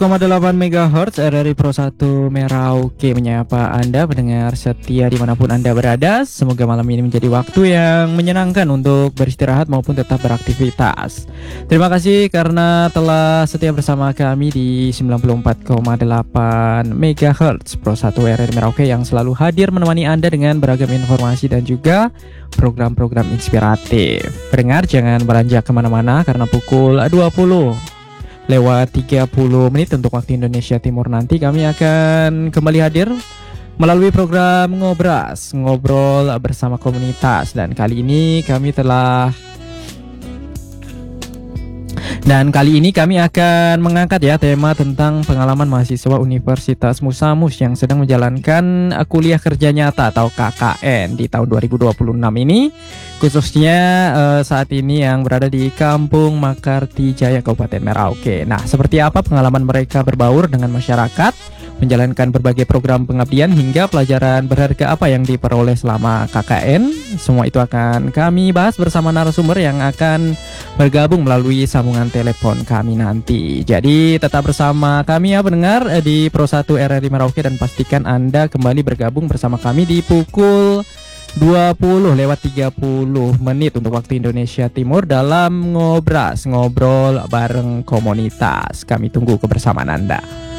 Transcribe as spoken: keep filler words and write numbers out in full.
koma delapan megahertz R R I Pro satu Merauke menyapa Anda pendengar setia dimanapun Anda berada. Semoga malam ini menjadi waktu yang menyenangkan untuk beristirahat maupun tetap beraktivitas. Terima kasih karena telah setia bersama kami di sembilan puluh empat koma delapan megahertz Pro satu R R I Merauke yang selalu hadir menemani Anda dengan beragam informasi dan juga program-program inspiratif. Pendengar jangan beranjak kemana-mana karena pukul dua puluh lewat tiga puluh menit untuk waktu Indonesia Timur nanti kami akan kembali hadir melalui program Ngobras, ngobrol bersama komunitas. Dan kali ini kami telah Dan kali ini kami akan mengangkat ya tema tentang pengalaman mahasiswa Universitas Musamus yang sedang menjalankan kuliah kerja nyata atau K K N di tahun dua ribu dua puluh enam ini, khususnya uh, saat ini yang berada di Kampung Makarti Jaya Kabupaten Merauke. Nah, seperti apa pengalaman mereka berbaur dengan masyarakat, menjalankan berbagai program pengabdian hingga pelajaran berharga apa yang diperoleh selama K K N. Semua itu akan kami bahas bersama narasumber yang akan bergabung melalui sambungan telepon kami nanti. Jadi tetap bersama kami ya pendengar di Pro satu R R I Merauke dan pastikan Anda kembali bergabung bersama kami di pukul dua puluh lewat tiga puluh menit untuk waktu Indonesia Timur dalam Ngobras, ngobrol bareng komunitas. Kami tunggu kebersamaan Anda.